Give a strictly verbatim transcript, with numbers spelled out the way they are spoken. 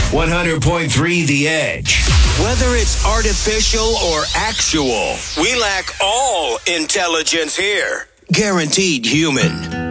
one hundred point three The Edge. Whether it's artificial or actual, we lack all intelligence here. Guaranteed human.